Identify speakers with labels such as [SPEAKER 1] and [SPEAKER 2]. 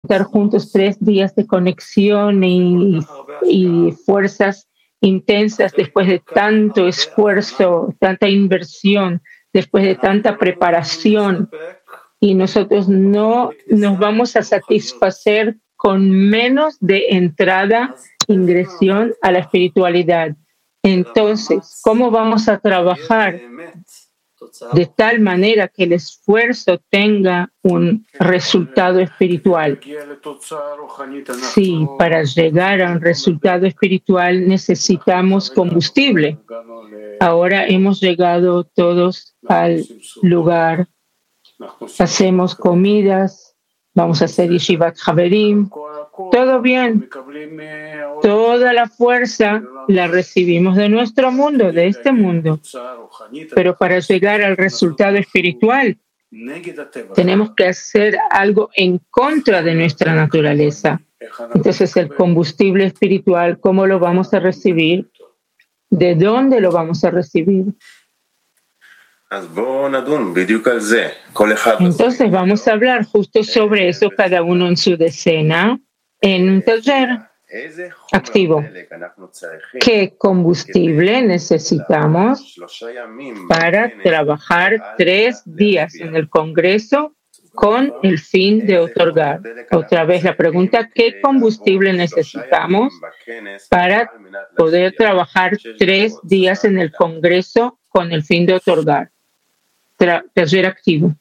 [SPEAKER 1] estar juntos 3 días de conexión y fuerzas intensas después de tanto esfuerzo, tanta inversión, después de tanta preparación, y nosotros no nos vamos a satisfacer con menos de entrada, ingresión a la espiritualidad. Entonces, ¿cómo vamos a trabajar de tal manera que el esfuerzo tenga un resultado espiritual? Sí, para llegar a un resultado espiritual necesitamos combustible. Ahora hemos llegado todos al lugar, hacemos comidas, vamos a hacer Yeshivat Haverim, todo bien, toda la fuerza la recibimos de nuestro mundo, de este mundo, pero para llegar al resultado espiritual tenemos que hacer algo en contra de nuestra naturaleza. Entonces el combustible espiritual, ¿cómo lo vamos a recibir? ¿De dónde lo vamos a recibir? Entonces vamos a hablar justo sobre eso, cada uno en su decena, en un taller activo. ¿Qué combustible necesitamos para trabajar 3 días en el Congreso con el fin de otorgar? Otra vez la pregunta, ¿qué combustible necesitamos para poder trabajar 3 días en el Congreso con el fin de otorgar? Taller activo.